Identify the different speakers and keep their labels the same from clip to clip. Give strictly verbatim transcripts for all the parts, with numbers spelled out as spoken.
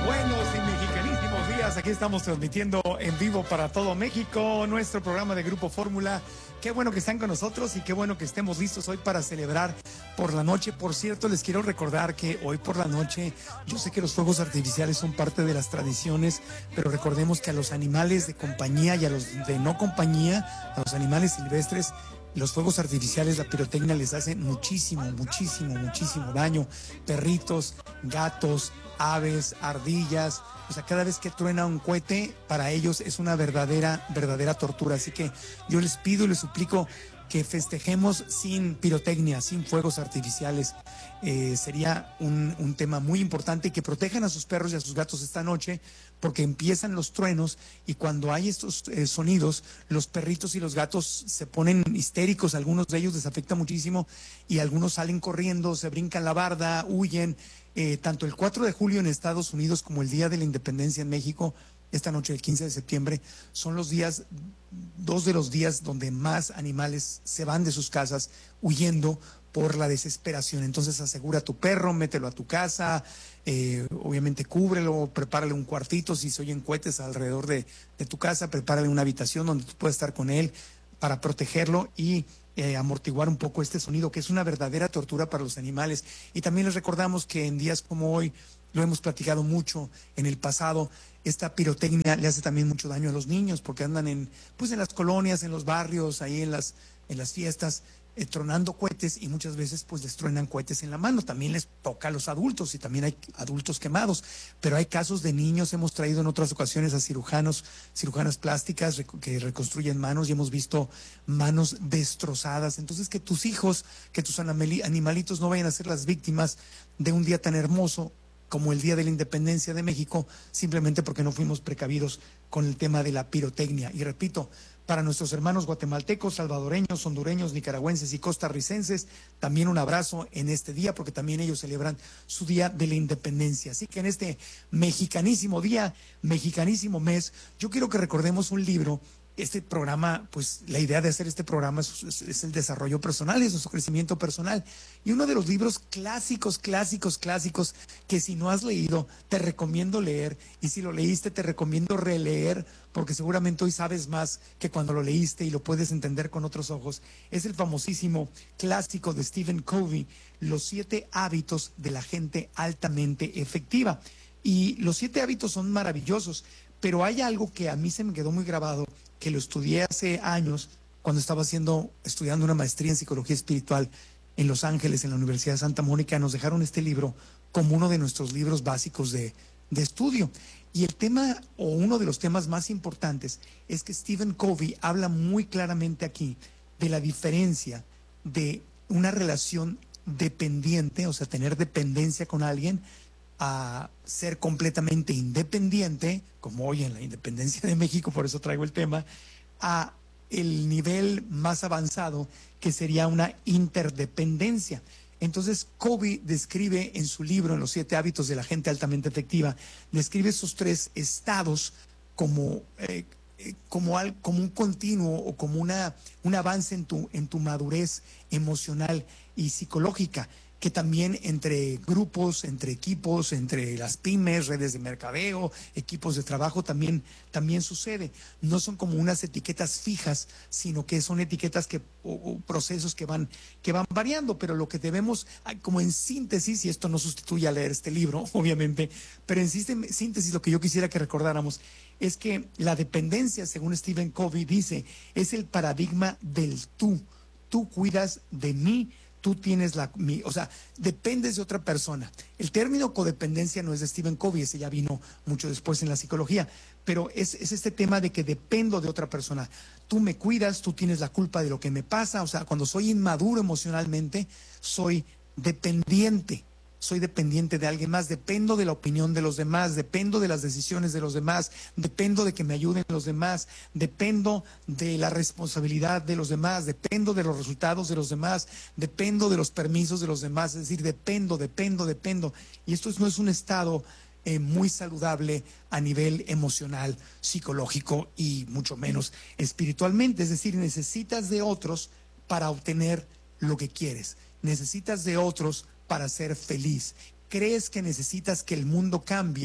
Speaker 1: Buenos y mexicanísimos días, aquí estamos transmitiendo en vivo para todo México nuestro programa de Grupo Fórmula. Qué bueno que están con nosotros y qué bueno que estemos listos hoy para celebrar por la noche. Por cierto, les quiero recordar que hoy por la noche, yo sé que los fuegos artificiales son parte de las tradiciones, pero recordemos que a los animales de compañía y a los de no compañía, a los animales silvestres, los fuegos artificiales, la pirotecnia les hace muchísimo, muchísimo, muchísimo daño. Perritos, gatos, aves, ardillas, o sea, cada vez que truena un cohete, para ellos es una verdadera, verdadera tortura. Así que yo les pido y les suplico que festejemos sin pirotecnia, sin fuegos artificiales. Eh, sería un, un tema muy importante, y que protejan a sus perros y a sus gatos esta noche, porque empiezan los truenos y cuando hay estos eh, sonidos, los perritos y los gatos se ponen histéricos, algunos de ellos les afecta muchísimo y algunos salen corriendo, se brincan la barda, huyen. Eh, tanto el cuatro de julio en Estados Unidos como el Día de la Independencia en México, esta noche, el quince de septiembre, son los días, dos de los días donde más animales se van de sus casas huyendo por la desesperación. Entonces asegura a tu perro, mételo a tu casa, eh, obviamente cúbrelo, prepárale un cuartito, si se oyen cohetes alrededor de, de tu casa, prepárale una habitación donde tú puedas estar con él para protegerlo y Eh, amortiguar un poco este sonido, que es una verdadera tortura para los animales. Y también les recordamos que en días como hoy, lo hemos platicado mucho en el pasado, esta pirotecnia le hace también mucho daño a los niños, porque andan en, pues en las colonias, en los barrios, ahí en las, en las fiestas, eh, tronando cohetes, y muchas veces pues les truenan cohetes en la mano. También les toca a los adultos y también hay adultos quemados, pero hay casos de niños. Hemos traído en otras ocasiones a cirujanos, cirujanas plásticas que reconstruyen manos, y hemos visto manos destrozadas. Entonces, que tus hijos, que tus animalitos no vayan a ser las víctimas de un día tan hermoso como el Día de la Independencia de México, simplemente porque no fuimos precavidos con el tema de la pirotecnia. Y repito, para nuestros hermanos guatemaltecos, salvadoreños, hondureños, nicaragüenses y costarricenses, también un abrazo en este día, porque también ellos celebran su Día de la Independencia. Así que en este mexicanísimo día, mexicanísimo mes, yo quiero que recordemos un libro. Este programa, pues la idea de hacer este programa es, es, es el desarrollo personal, es nuestro crecimiento personal. Y uno de los libros clásicos, clásicos, clásicos, que si no has leído, te recomiendo leer. Y si lo leíste, te recomiendo releer, porque seguramente hoy sabes más que cuando lo leíste y lo puedes entender con otros ojos. Es el famosísimo clásico de Stephen Covey, Los siete hábitos de la gente altamente efectiva. Y los siete hábitos son maravillosos, pero hay algo que a mí se me quedó muy grabado, que lo estudié hace años cuando estaba haciendo, estudiando una maestría en psicología espiritual en Los Ángeles, en la Universidad de Santa Mónica. Nos dejaron este libro como uno de nuestros libros básicos de, de estudio. Y el tema, o uno de los temas más importantes, es que Stephen Covey habla muy claramente aquí de la diferencia de una relación dependiente, o sea, tener dependencia con alguien, a ser completamente independiente, como hoy en la independencia de México, por eso traigo el tema, a el nivel más avanzado, que sería una interdependencia. Entonces, Covey describe en su libro, en Los siete hábitos de la gente altamente efectiva, describe esos tres estados como, eh, eh, como, al, como un continuo, o como una, un avance en tu, en tu madurez emocional y psicológica, que también entre grupos, entre equipos, entre las pymes, redes de mercadeo, equipos de trabajo, también, también sucede. No son como unas etiquetas fijas, sino que son etiquetas que, o, o procesos que van, que van variando, pero lo que debemos, como en síntesis, y esto no sustituye a leer este libro, obviamente, pero en síntesis lo que yo quisiera que recordáramos es que la dependencia, según Stephen Covey dice, es el paradigma del tú. Tú cuidas de mí, tú tienes la, mi, o sea, dependes de otra persona. El término codependencia no es de Stephen Covey, ese ya vino mucho después en la psicología, pero es, es este tema de que dependo de otra persona. Tú me cuidas, tú tienes la culpa de lo que me pasa. O sea, cuando soy inmaduro emocionalmente, soy dependiente. Soy dependiente de alguien más, dependo de la opinión de los demás, dependo de las decisiones de los demás, dependo de que me ayuden los demás, dependo de la responsabilidad de los demás, dependo de los resultados de los demás, dependo de los permisos de los demás. Es decir, dependo, dependo, dependo. Y esto no es un estado eh, muy saludable a nivel emocional, psicológico y mucho menos espiritualmente. Es decir, necesitas de otros para obtener lo que quieres, necesitas de otros para ser feliz. Crees que necesitas que el mundo cambie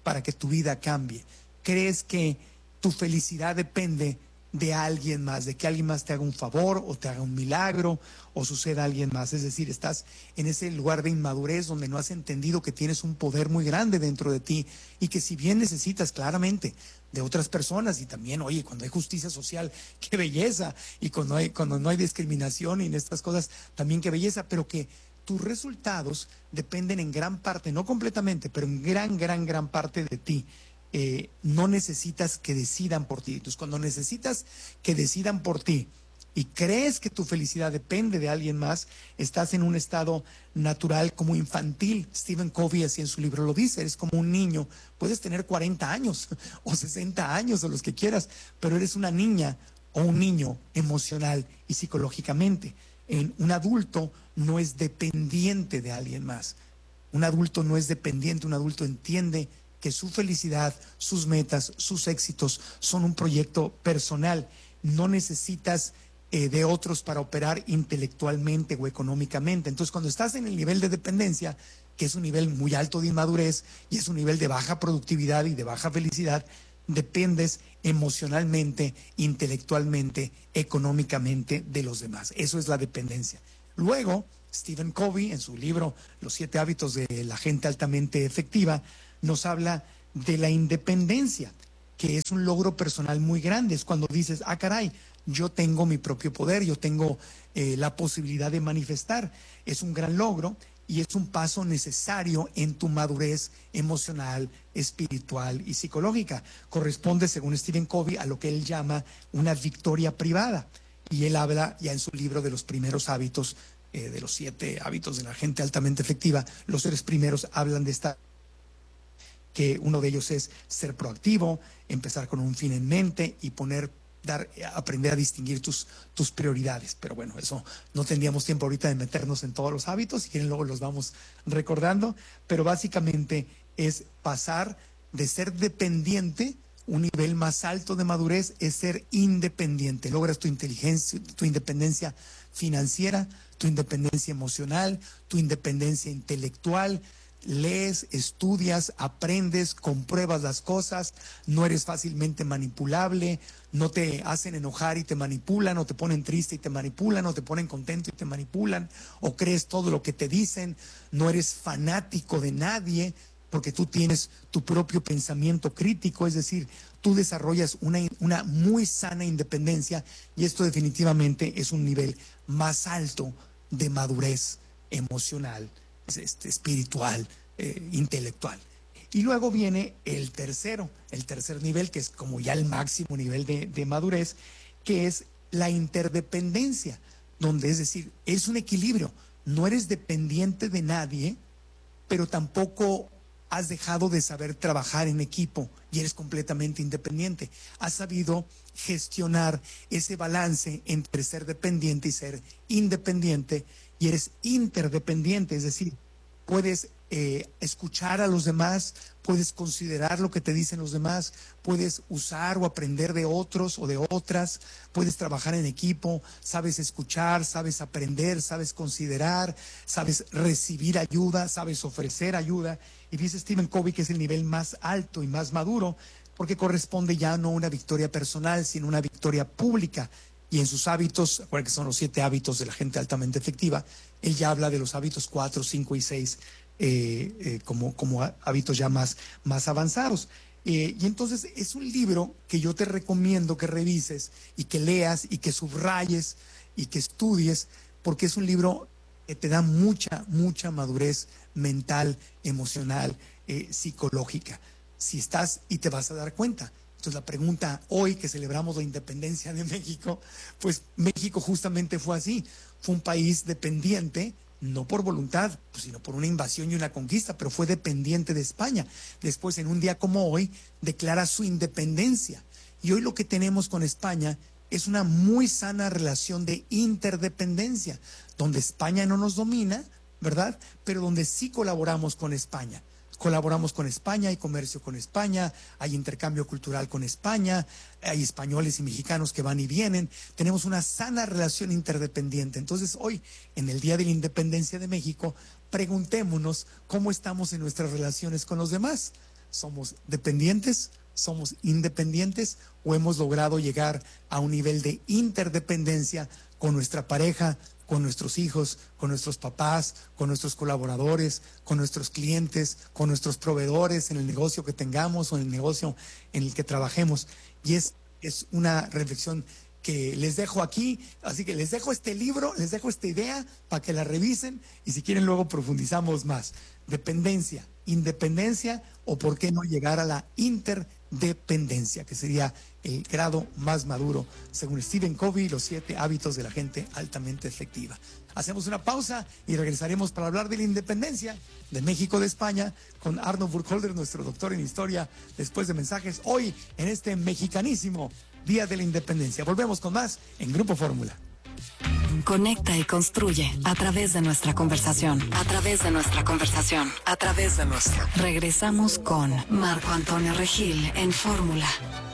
Speaker 1: para que tu vida cambie. ¿Crees que tu felicidad depende de alguien más, de que alguien más te haga un favor o te haga un milagro o suceda a alguien más? Es decir, estás en ese lugar de inmadurez donde no has entendido que tienes un poder muy grande dentro de ti y que si bien necesitas claramente de otras personas y también, oye, cuando hay justicia social, qué belleza, y cuando hay, cuando no hay discriminación y en estas cosas, también qué belleza, pero que tus resultados dependen en gran parte, no completamente, pero en gran, gran, gran parte de ti. Eh, no necesitas que decidan por ti. Entonces, cuando necesitas que decidan por ti y crees que tu felicidad depende de alguien más, estás en un estado natural como infantil. Stephen Covey así en su libro lo dice, eres como un niño, puedes tener cuarenta años o sesenta años o los que quieras, pero eres una niña o un niño emocional y psicológicamente. En un adulto no es dependiente de alguien más. Un adulto no es dependiente, un adulto entiende que su felicidad, sus metas, sus éxitos son un proyecto personal. No necesitas eh, de otros para operar intelectualmente o económicamente. Entonces, cuando estás en el nivel de dependencia, que es un nivel muy alto de inmadurez y es un nivel de baja productividad y de baja felicidad, dependes emocionalmente, intelectualmente, económicamente de los demás. Eso es la dependencia. Luego, Stephen Covey, en su libro Los siete hábitos de la gente altamente efectiva, nos habla de la independencia, que es un logro personal muy grande. Es cuando dices, ah, caray, yo tengo mi propio poder, yo tengo eh, la posibilidad de manifestar. Es un gran logro y es un paso necesario en tu madurez emocional, espiritual y psicológica. Corresponde, según Stephen Covey, a lo que él llama una victoria privada. Y él habla ya en su libro de los primeros hábitos, eh, de los siete hábitos de la gente altamente efectiva. Los tres primeros hablan de esta, que uno de ellos es ser proactivo, empezar con un fin en mente y poner, dar, aprender a distinguir tus, tus prioridades. Pero bueno, eso no tendríamos tiempo ahorita de meternos en todos los hábitos, si quieren luego los vamos recordando, pero básicamente es pasar de ser dependiente, un nivel más alto de madurez es ser independiente. Logras tu inteligencia, tu independencia financiera, tu independencia emocional, tu independencia intelectual. Lees, estudias, aprendes, compruebas las cosas, no eres fácilmente manipulable, no te hacen enojar y te manipulan, o te ponen triste y te manipulan, o te ponen contento y te manipulan, o crees todo lo que te dicen, no eres fanático de nadie, porque tú tienes tu propio pensamiento crítico, es decir, tú desarrollas una, una muy sana independencia, y esto definitivamente es un nivel más alto de madurez emocional, Este, espiritual, eh, intelectual. Y luego viene el tercero, el tercer nivel, que es como ya el máximo nivel de, de madurez, que es la interdependencia, donde es decir, es un equilibrio, no eres dependiente de nadie, pero tampoco has dejado de saber trabajar en equipo y eres completamente independiente. Has sabido gestionar ese balance entre ser dependiente y ser independiente, y eres interdependiente, es decir, puedes eh, escuchar a los demás, puedes considerar lo que te dicen los demás, puedes usar o aprender de otros o de otras, puedes trabajar en equipo, sabes escuchar, sabes aprender, sabes considerar, sabes recibir ayuda, sabes ofrecer ayuda. Y dice Stephen Covey que es el nivel más alto y más maduro, porque corresponde ya no a una victoria personal, sino una victoria pública. Y en sus hábitos, acuérdense que son los siete hábitos de la gente altamente efectiva, él ya habla de los hábitos cuatro, cinco y seis eh, eh, como, como hábitos ya más, más avanzados. Eh, y entonces es un libro que yo te recomiendo que revises y que leas y que subrayes y que estudies, porque es un libro que te da mucha, mucha madurez mental, emocional, eh, psicológica. Si estás, y te vas a dar cuenta. Entonces la pregunta hoy que celebramos la independencia de México, pues México justamente fue así, fue un país dependiente, no por voluntad, pues, sino por una invasión y una conquista, pero fue dependiente de España. Después, en un día como hoy, declara su independencia. Y hoy lo que tenemos con España es una muy sana relación de interdependencia, donde España no nos domina, ¿verdad? Pero donde sí colaboramos con España. Colaboramos con España, hay comercio con España, hay intercambio cultural con España, hay españoles y mexicanos que van y vienen, tenemos una sana relación interdependiente. Entonces hoy, en el Día de la Independencia de México, preguntémonos cómo estamos en nuestras relaciones con los demás, ¿Somos dependientes? ¿Somos independientes? ¿O hemos logrado llegar a un nivel de interdependencia con nuestra pareja, con nuestros hijos, con nuestros papás, con nuestros colaboradores, con nuestros clientes, con nuestros proveedores en el negocio que tengamos o en el negocio en el que trabajemos? Y es, es una reflexión que les dejo aquí, así que les dejo este libro, les dejo esta idea para que la revisen y si quieren luego profundizamos más. Dependencia, independencia o por qué no llegar a la interdependencia, que sería el grado más maduro, según Stephen Covey, los siete hábitos de la gente altamente efectiva. Hacemos una pausa y regresaremos para hablar de la independencia de México de España con Arno Burkholder, nuestro doctor en historia, después de mensajes hoy en este mexicanísimo Día de la Independencia. Volvemos con más en Grupo Fórmula.
Speaker 2: Conecta y construye a través de nuestra conversación, a través de nuestra conversación, a través de nuestra. Regresamos con Marco Antonio Regil en Fórmula.